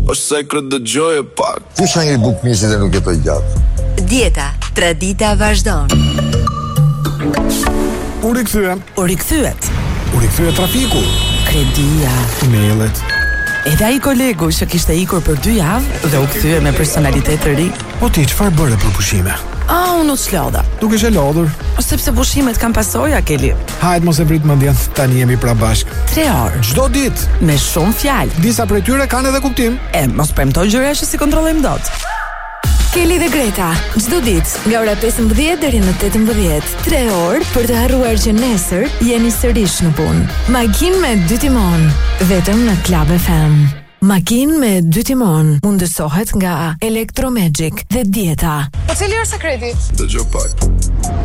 është sekret dëgjoje pak. Ti shë një bukë misit e nuk jetoj gjatë. Dieta, tradita vazhdon. U rikthyem. U rikthyet. U rikthyet trafiku. Kredia. Mailet. Edhe ai kolegu që kishte ikur për 2 javë dhe u kthye me personalitet të ri. Po ti çfarë bëre për pushime? Unë u çlodha. Duke e lodhur. Sepse pushimet kanë pasoja, Keli. Hajt mos e vrit mendjen, tani jemi pra bashk. 3 orë. Çdo ditë. Me shumë fjalë. Disa prej tyre kanë edhe kuptim. Mos premtoj gjëra që si kontrollojmë dot. Keli dhe Greta, çdo ditë nga ora 15 deri në 18, 3 orë për të harruar që nesër jeni sërish në punë. Makinë me 2 timon, vetëm në Club FM. Makinë me 2 timon mundësohet nga Electromagic dhe Dieta. Po cili është sekreti? Dëgjoj pak.